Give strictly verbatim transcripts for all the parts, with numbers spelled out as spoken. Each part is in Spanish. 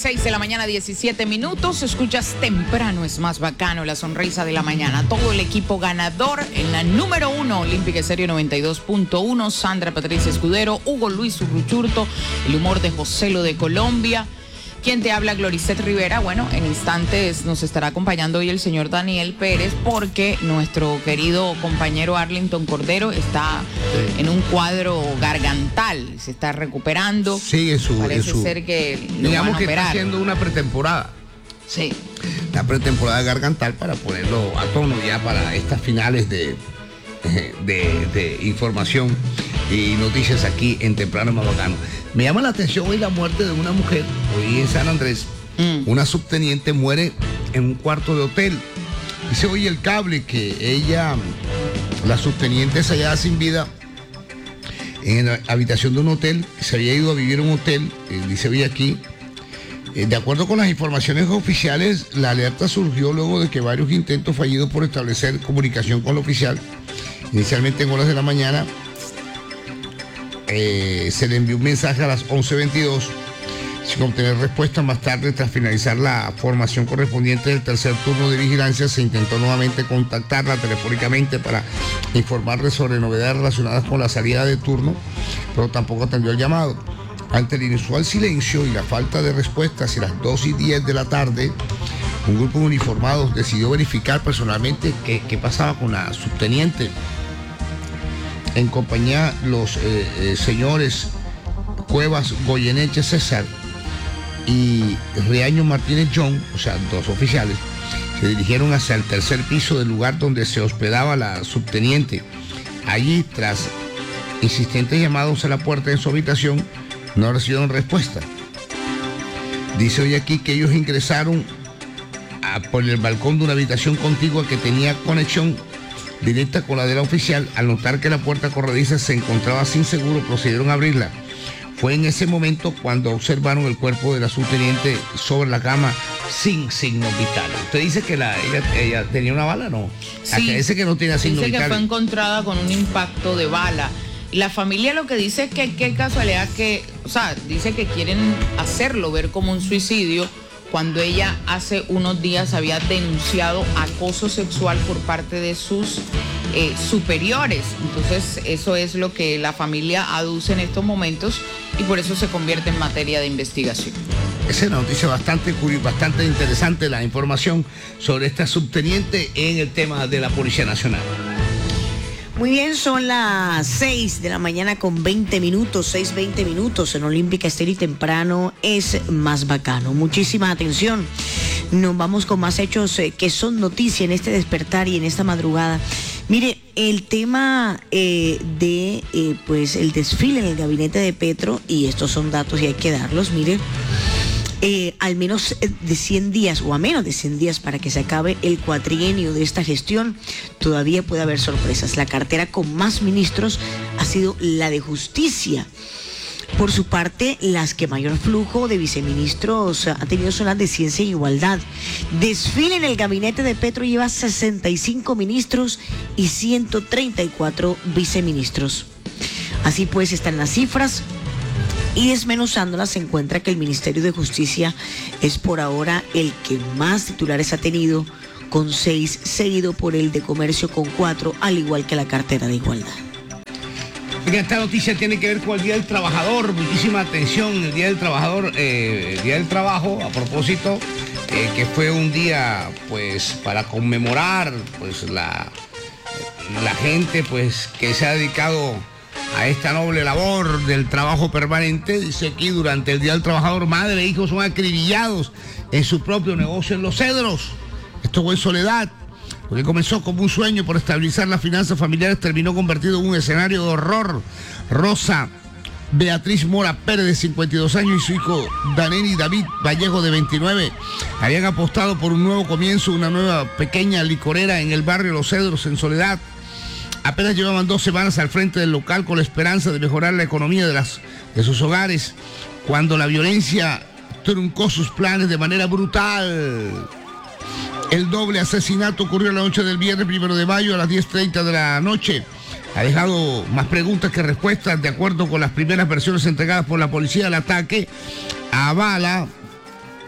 seis de la mañana, diecisiete minutos. Escuchas Temprano es más bacano, la sonrisa de la mañana. Todo el equipo ganador en la número uno, Olímpica Estéreo noventa y dos punto uno. Sandra Patricia Escudero, Hugo Luis Urruchurto, el humor de Joselo de Colombia. Quien te habla, Gloricet Rivera. Bueno, en instantes nos estará acompañando hoy el señor Daniel Pérez, porque nuestro querido compañero Arlington Cordero está sí. en un cuadro gargantal, se está recuperando. Sí, en su, Parece en su, ser que lo digamos van a que operar. está haciendo una pretemporada. Sí. La pretemporada gargantal para ponerlo a tono ya para estas finales de, de, de información y noticias aquí en Temprano es más bacano. Me llama la atención hoy la muerte de una mujer, hoy en San Andrés. Mm. Una subteniente muere en un cuarto de hotel. Dice hoy el cable que ella, la subteniente, se hallaba sin vida en la habitación de un hotel, se había ido a vivir en un hotel, eh, dice hoy aquí. Eh, de acuerdo con las informaciones oficiales, la alerta surgió luego de que varios intentos fallidos por establecer comunicación con el oficial, inicialmente en horas de la mañana. Eh, se le envió un mensaje a las once veintidós sin obtener respuesta. Más tarde, tras finalizar la formación correspondiente del tercer turno de vigilancia, se intentó nuevamente contactarla telefónicamente para informarle sobre novedades relacionadas con la salida de turno, pero tampoco atendió el llamado. Ante el inusual silencio y la falta de respuesta, hacia las dos y diez de la tarde, un grupo de uniformados decidió verificar personalmente qué, qué pasaba con la subteniente. En compañía los eh, eh, señores Cuevas Goyeneche César y Riaño Martínez John, o sea, dos oficiales, se dirigieron hacia el tercer piso del lugar donde se hospedaba la subteniente. Allí, tras insistentes llamados a la puerta de su habitación, no recibieron respuesta. Dice hoy aquí que ellos ingresaron a, por el balcón de una habitación contigua que tenía conexión directa con la de la oficial. Al notar que la puerta corrediza se encontraba sin seguro, procedieron a abrirla. Fue en ese momento cuando observaron el cuerpo de la subteniente sobre la cama sin signos vitales. Usted dice que la, ella, ella tenía una bala, ¿no? Sí. Acá dice que no tenía signos vitales. Dice que vitales. fue encontrada con un impacto de bala. La familia lo que dice es que qué casualidad que, o sea, dice que quieren hacerlo ver como un suicidio, cuando ella hace unos días había denunciado acoso sexual por parte de sus eh, superiores. Entonces, eso es lo que la familia aduce en estos momentos y por eso se convierte en materia de investigación. Esa es una noticia bastante curiosa, bastante interesante, la información sobre esta subteniente en el tema de la Policía Nacional. Muy bien, son las seis de la mañana con veinte minutos, seis veinte minutos en Olímpica Estéreo y Temprano es más bacano. Muchísima atención. Nos vamos con más hechos eh, que son noticia en este despertar y en esta madrugada. Mire, el tema eh, de eh, pues el desfile en el gabinete de Petro, y estos son datos y hay que darlos, mire. Eh, al menos de cien días o a menos de cien días para que se acabe el cuatrienio de esta gestión, todavía puede haber sorpresas. La cartera con más ministros ha sido la de Justicia. Por su parte, las que mayor flujo de viceministros ha tenido son las de Ciencia e Igualdad. Desfile en el gabinete de Petro lleva sesenta y cinco ministros y ciento treinta y cuatro viceministros. Así pues están las cifras. Y desmenuzándolas se encuentra que el Ministerio de Justicia es por ahora el que más titulares ha tenido, con seis, seguido por el de Comercio con cuatro, al igual que la cartera de Igualdad. Esta noticia tiene que ver con el Día del Trabajador. Muchísima atención, el Día del Trabajador, eh, el Día del Trabajo, a propósito, eh, que fue un día pues para conmemorar pues la, la gente pues que se ha dedicado a esta noble labor del trabajo permanente. Dice aquí, durante el Día del Trabajador, madre e hijos son acribillados en su propio negocio en Los Cedros. Esto fue en Soledad. Lo que comenzó como un sueño por estabilizar las finanzas familiares terminó convertido en un escenario de horror. Rosa Beatriz Mora Pérez, de cincuenta y dos años, y su hijo Daneni David Vallejo, de veintinueve, habían apostado por un nuevo comienzo, una nueva pequeña licorera en el barrio Los Cedros, en Soledad. Apenas llevaban dos semanas al frente del local con la esperanza de mejorar la economía de, las, de sus hogares, cuando la violencia truncó sus planes de manera brutal. El doble asesinato ocurrió la noche del viernes primero de mayo a las diez treinta de la noche. Ha dejado más preguntas que respuestas. De acuerdo con las primeras versiones entregadas por la policía, el ataque a bala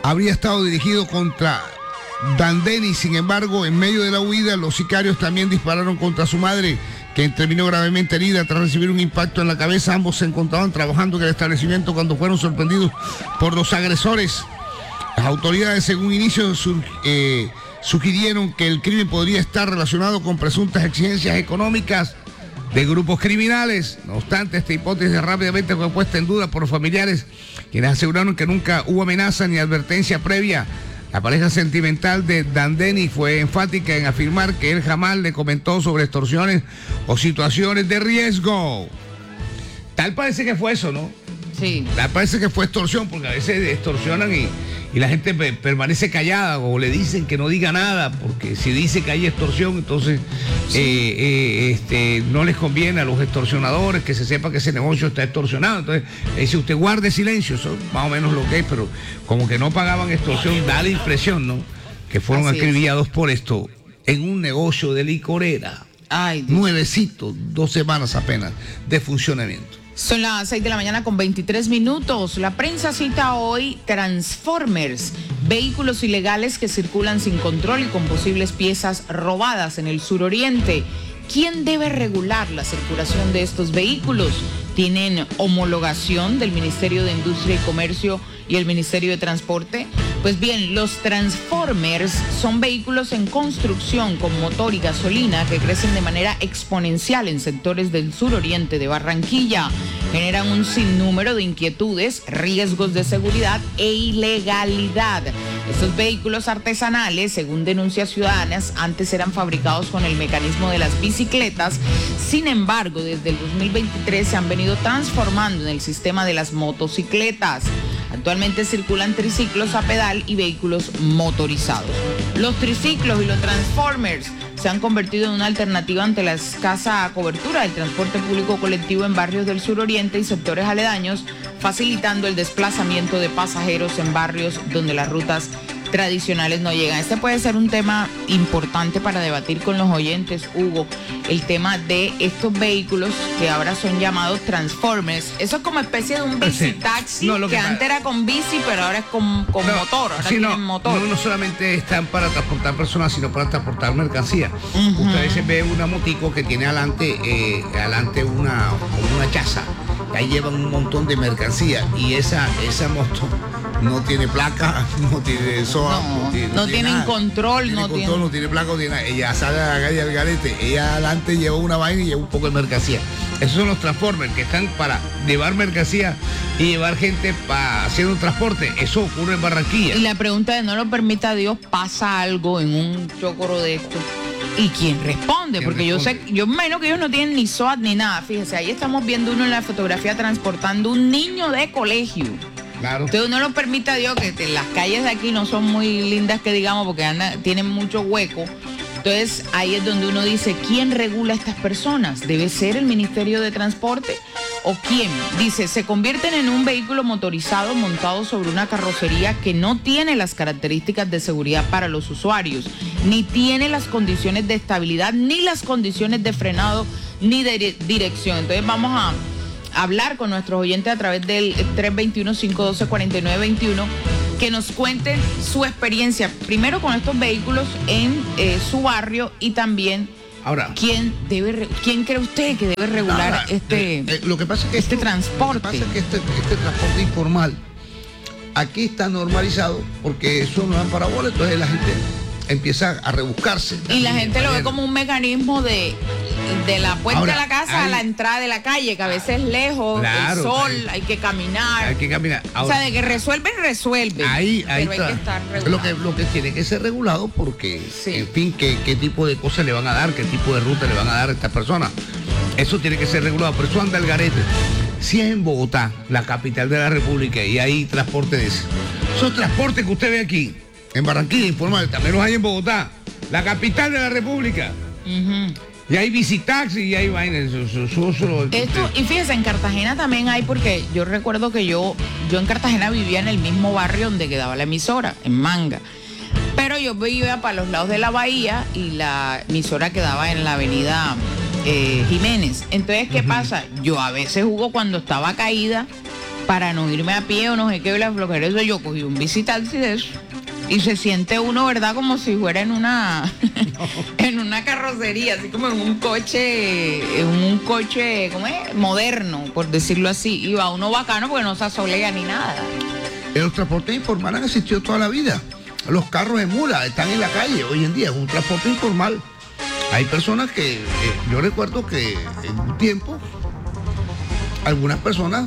habría estado dirigido contra Dandeni. Sin embargo, en medio de la huida, los sicarios también dispararon contra su madre, quien terminó gravemente herida tras recibir un impacto en la cabeza. Ambos se encontraban trabajando en el establecimiento cuando fueron sorprendidos por los agresores. Las autoridades, según inicio, sur, eh, sugirieron que el crimen podría estar relacionado con presuntas exigencias económicas de grupos criminales. No obstante, esta hipótesis rápidamente fue puesta en duda por los familiares, quienes aseguraron que nunca hubo amenaza ni advertencia previa. La pareja sentimental de Dandeni fue enfática en afirmar que él jamás le comentó sobre extorsiones o situaciones de riesgo. Tal parece que fue eso, ¿no? Sí. Tal parece que fue extorsión, porque a veces extorsionan y, y la gente pe- permanece callada o le dicen que no diga nada, porque si dice que hay extorsión, entonces sí. eh, eh, este, no les conviene a los extorsionadores que se sepa que ese negocio está extorsionado. Entonces, eh, si usted guarde silencio, eso es más o menos lo que es, pero como que no pagaban extorsión, da la impresión, ¿no? Que fueron Así acribillados es. por esto en un negocio de licorera. Ay, Dios. Nuevecito, dos semanas apenas de funcionamiento. Son las seis de la mañana con veintitrés minutos. La prensa cita hoy Transformers, vehículos ilegales que circulan sin control y con posibles piezas robadas en el suroriente. ¿Quién debe regular la circulación de estos vehículos? ¿Tienen homologación del Ministerio de Industria y Comercio y el Ministerio de Transporte? Pues bien, los Transformers son vehículos en construcción con motor y gasolina que crecen de manera exponencial en sectores del suroriente de Barranquilla. Generan un sinnúmero de inquietudes, riesgos de seguridad e ilegalidad. Estos vehículos artesanales, según denuncias ciudadanas, antes eran fabricados con el mecanismo de las bicicletas. Sin embargo, desde el dos mil veintitrés se han venido transformando en el sistema de las motocicletas. Actualmente circulan triciclos a pedal y vehículos motorizados. Los triciclos y los Transformers se han convertido en una alternativa ante la escasa cobertura del transporte público colectivo en barrios del suroriente y sectores aledaños, facilitando el desplazamiento de pasajeros en barrios donde las rutas tradicionales no llegan. Este puede ser un tema importante para debatir con los oyentes, Hugo, el tema de estos vehículos que ahora son llamados Transformers. Eso es como especie de un bici taxi, no, que, que antes era con bici, pero ahora es con, con no, motor, ahora sí, tienen no, motor. No, no solamente están para transportar personas, sino para transportar mercancía. Uh-huh. Ustedes ven una motico que tiene adelante, eh, adelante una, una chaza, ahí llevan un montón de mercancía y esa, esa moto no tiene placa, no tiene soa, no, no tiene, no no tienen tiene control, no tiene no control, tiene... no tiene placa, no tiene nada. Ella sale a la calle al garete, ella adelante lleva una vaina y lleva un poco de mercancía. Esos son los Transformers que están para llevar mercancía y llevar gente para hacer un transporte. Eso ocurre en Barranquilla. Y la pregunta de no lo permita Dios, pasa algo en un chocoro de esto. ¿Y quién responde? ¿Quién Porque responde? yo sé, yo menos que ellos no tienen ni SOAT ni nada. Fíjese, ahí estamos viendo uno en la fotografía transportando un niño de colegio. Claro. Entonces no lo permita Dios, que te, las calles de aquí no son muy lindas que digamos, porque andan, tienen mucho hueco. Entonces ahí es donde uno dice, ¿quién regula a estas personas? ¿Debe ser el Ministerio de Transporte? ¿O quién? Dice, se convierten en un vehículo motorizado montado sobre una carrocería que no tiene las características de seguridad para los usuarios, ni tiene las condiciones de estabilidad, ni las condiciones de frenado, ni de dirección. Entonces vamos a hablar con nuestros oyentes a través del tres dos uno, cinco uno dos, cuatro nueve dos uno, que nos cuenten su experiencia, primero con estos vehículos en eh, su barrio y también ahora, quién debe, quién cree usted que debe regular ahora, este, eh, eh, lo que pasa es que este esto, transporte. Lo que pasa es que este, este transporte informal aquí está normalizado porque eso no dan parabola, entonces la gente empieza a rebuscarse. Y la gente lo ve como un mecanismo de, de la puerta Ahora, de la casa hay, a la entrada de la calle, que a veces es lejos, claro, el sol, hay, hay que caminar. Hay que caminar. Ahora, o sea, de que resuelven, resuelven. Ahí, ahí pero está. Hay que estar regulado. Lo que, lo que tiene que ser regulado porque, sí. en fin, qué, qué tipo de cosas le van a dar, qué tipo de ruta le van a dar a estas personas. Eso tiene que ser regulado, pero eso anda el garete. Si es en Bogotá, la capital de la República, y hay transporte de ese. Esos transportes que usted ve aquí, en Barranquilla, informal, también los hay en Bogotá, la capital de la República. Uh-huh. Y hay visitaxi y hay vainas. Esto, y fíjese, en Cartagena también hay, porque yo recuerdo que yo, yo en Cartagena vivía en el mismo barrio donde quedaba la emisora, en Manga. Pero yo vivía para los lados de la bahía y la emisora quedaba en la avenida eh, Jiménez. Entonces, ¿qué uh-huh. pasa? Yo a veces jugo cuando estaba caída, para no irme a pie o no sé qué, la flojera. Eso yo cogí un visitaxi de eso. Y se siente uno, ¿verdad? Como si fuera en una en una carrocería, así como en un coche, en un coche, ¿cómo es? Moderno, por decirlo así. Y va uno bacano porque no se asolea ni nada. Los transportes informales han existido toda la vida. Los carros de mula están en la calle hoy en día, es un transporte informal. Hay personas que, eh, yo recuerdo que en un tiempo, algunas personas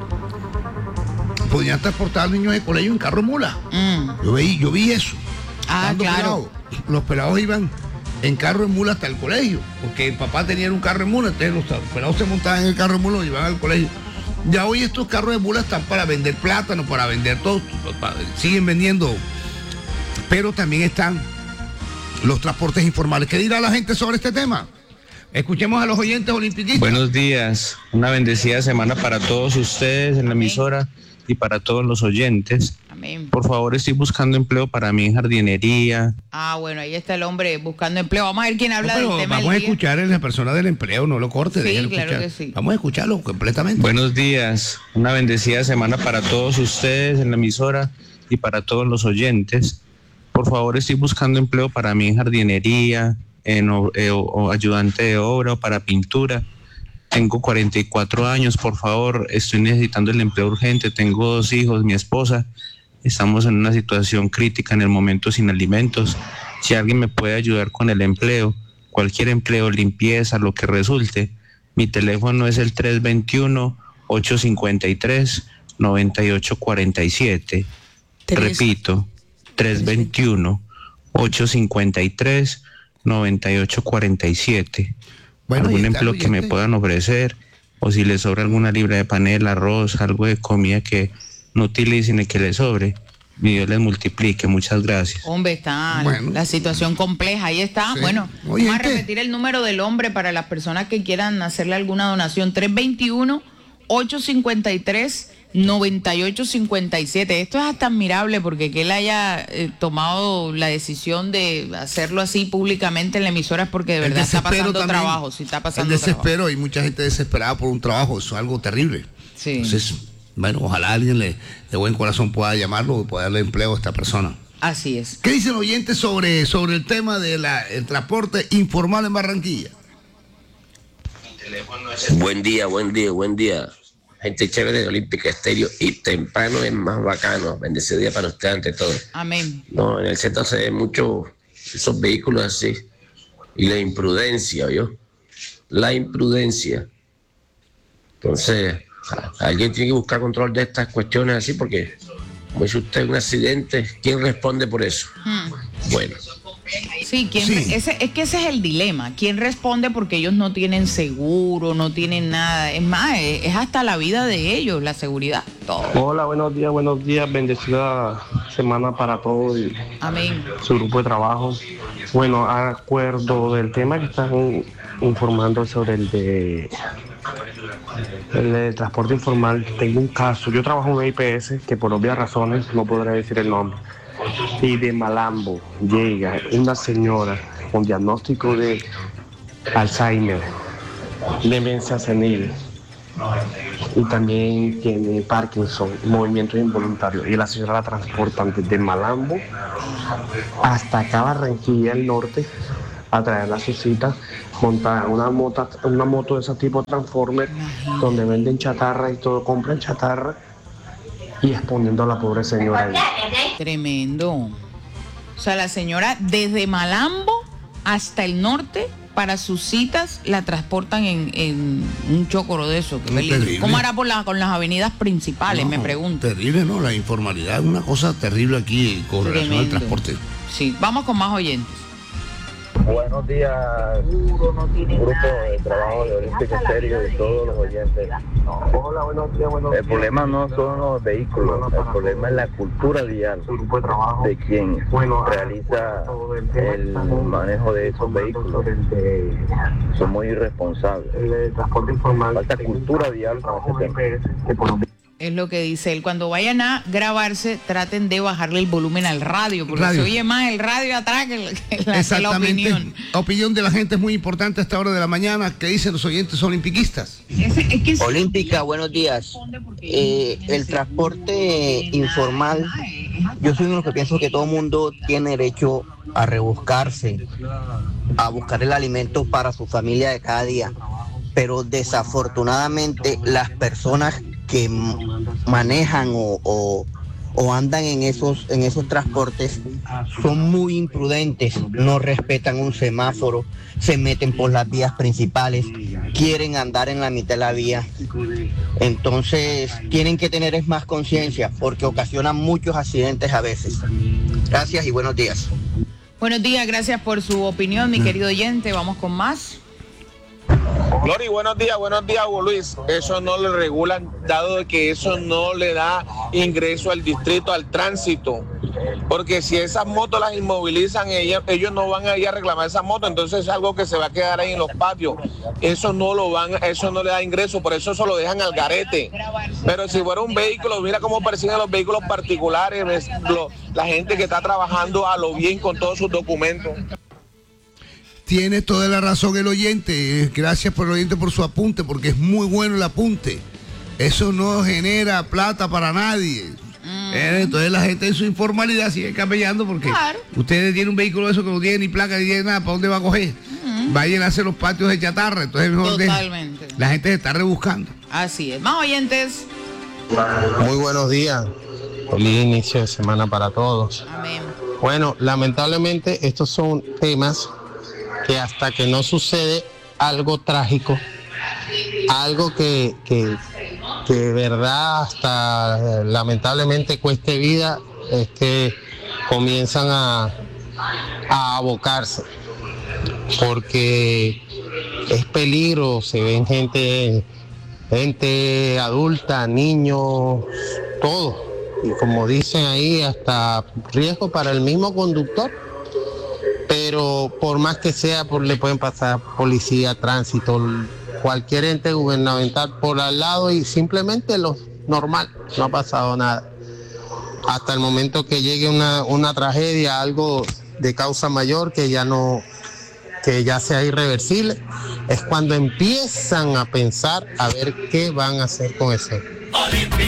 podían transportar a niños de colegio en carro de mula. Mm. Yo vi, yo vi eso. Ah, claro. Pelados. Los pelados iban en carro de mula hasta el colegio, porque el papá tenía un carro de mula, entonces los pelados se montaban en el carro de mula y iban al colegio. Ya hoy estos carros de mula están para vender plátano, para vender todo, para, siguen vendiendo, pero también están los transportes informales. ¿Qué dirá la gente sobre este tema? Escuchemos a los oyentes olimpiquistas. Buenos días, una bendecida semana para todos ustedes en la emisora y para todos los oyentes. Amén. Por favor, estoy buscando empleo para mí en jardinería. Ah, bueno, ahí está el hombre buscando empleo. Vamos a ver quién habla no, del tema vamos del a día. escuchar a la persona del empleo, no lo corte. Sí, déjalo claro escuchar. que sí. Vamos a escucharlo completamente. Buenos días, una bendecida semana para todos ustedes en la emisora y para todos los oyentes. Por favor, estoy buscando empleo para mí en jardinería, en o, eh, o ayudante de obra o para pintura. Tengo cuarenta y cuatro años, por favor, estoy necesitando el empleo urgente. Tengo dos hijos, mi esposa. Estamos en una situación crítica en el momento sin alimentos. Si alguien me puede ayudar con el empleo, cualquier empleo, limpieza, lo que resulte, mi teléfono es el tres dos uno, ocho cinco tres, nueve ocho cuatro siete. Repito, tres dos uno, ocho cinco tres, nueve ocho cuatro siete. Bueno, algún está, empleo que me puedan ofrecer, o si les sobra alguna libra de panela, arroz, algo de comida que no utilicen y que les sobre, y Dios les multiplique. Muchas gracias. Hombre, está bueno. la situación compleja, ahí está. Sí. Bueno, Oye, vamos a ¿qué? repetir el número del hombre para las personas que quieran hacerle alguna donación. tres dos uno, ocho cinco tres, nueve ocho cinco siete. Esto es hasta admirable porque que él haya eh, tomado la decisión de hacerlo así públicamente en la emisora es porque de verdad está pasando también, trabajo. Sí, está pasando el desespero, trabajo. hay mucha gente desesperada por un trabajo, eso es algo terrible. Sí. Entonces, bueno, ojalá alguien le, de buen corazón pueda llamarlo y pueda darle empleo a esta persona. Así es. ¿Qué dicen los oyentes sobre, sobre el tema del transporte informal en Barranquilla? Buen día, buen día, buen día. Gente chévere de Olímpica Estéreo y temprano es más bacano. Bendecido día para usted ante todo. Amén. No, en el centro se ven mucho esos vehículos así. Y la imprudencia, ¿oyó? La imprudencia. Entonces, alguien tiene que buscar control de estas cuestiones así porque, como dice usted, un accidente, ¿quién responde por eso? Hmm. Bueno. Sí, ¿quién, sí. Ese, es que ese es el dilema. ¿Quién responde? Porque ellos no tienen seguro, no tienen nada. Es más, es, es hasta la vida de ellos, la seguridad, todo. Hola, buenos días, buenos días. Bendecida semana para todos y Amén. Su grupo de trabajo. Bueno, acuerdo del tema que están informando sobre el de el de transporte informal. Tengo un caso. Yo trabajo en una I P S que por obvias razones no podré decir el nombre. Y de Malambo llega una señora con diagnóstico de Alzheimer, demencia senil y también tiene Parkinson, movimientos involuntarios, y la señora la transportan desde Malambo hasta acá Barranquilla, el norte, a traerla a su cita, montar una moto, una moto de ese tipo Transformer, donde venden chatarra y todo, compran chatarra y exponiendo a la pobre señora ahí. Tremendo. O sea, la señora desde Malambo hasta el norte para sus citas la transportan en, en un chocoro de eso. Qué ¿Cómo hará por la, con las avenidas principales? No, me pregunto. Terrible, ¿no? La informalidad es una cosa terrible aquí con relación al transporte. Sí, vamos con más oyentes. Buenos días, grupo de trabajo de Olímpica Estéreo y todos los oyentes. Hola, buenos días, buenos días. El problema no son los vehículos, el problema es la cultura vial de quien realiza el manejo de esos vehículos. Son muy irresponsables. Falta cultura vial con ese tema. Es lo que dice él. Cuando vayan a grabarse, traten de bajarle el volumen al radio, porque Radio. se oye más el radio atrás que la, que la, que la Exactamente. opinión. La opinión de la gente es muy importante a esta hora de la mañana. ¿Qué dicen los oyentes olimpiquistas? Olímpica, buenos días. Eh, el transporte informal, yo soy uno que pienso que todo mundo tiene derecho a rebuscarse, a buscar el alimento para su familia de cada día, pero desafortunadamente las personas que manejan o, o, o andan en esos, en esos transportes son muy imprudentes, no respetan un semáforo, se meten por las vías principales, quieren andar en la mitad de la vía. Entonces tienen que tener es más conciencia porque ocasionan muchos accidentes a veces. Gracias y buenos días. Buenos días, gracias por su opinión, mi querido oyente. Vamos con más. Glory, buenos días, buenos días, Hugo Luis. Eso no lo regulan, dado de que eso no le da ingreso al distrito, al tránsito. Porque si esas motos las inmovilizan, ellos, ellos no van a ir a reclamar esas motos, entonces es algo que se va a quedar ahí en los patios. Eso no lo van, eso no le da ingreso, por eso eso lo dejan al garete. Pero si fuera un vehículo, mira cómo persiguen los vehículos particulares, ves, lo, la gente que está trabajando a lo bien con todos sus documentos. Tiene toda la razón el oyente. Gracias por el oyente por su apunte, porque es muy bueno el apunte. Eso no genera plata para nadie. Mm. Eh, entonces la gente en su informalidad sigue camellando porque claro. Ustedes tienen un vehículo de eso que no tiene ni placa ni tiene nada, ¿para dónde va a coger? Mm. Va a llenarse los patios de chatarra. Entonces mejor Totalmente. De, la gente se está rebuscando. Así es. Más oyentes. Muy buenos días. Feliz inicio de semana para todos. Amén. Bueno, lamentablemente estos son temas que hasta que no sucede algo trágico, algo que, que, que de verdad hasta eh, lamentablemente cueste vida, es que comienzan a, a abocarse, porque es peligro, se ven gente, gente adulta, niños, todo, y como dicen ahí, hasta riesgo para el mismo conductor. Pero por más que sea, por, le pueden pasar policía, tránsito, cualquier ente gubernamental por al lado y simplemente lo normal, no ha pasado nada. Hasta el momento que llegue una, una tragedia, algo de causa mayor que ya no, que ya sea irreversible, es cuando empiezan a pensar a ver qué van a hacer con eso.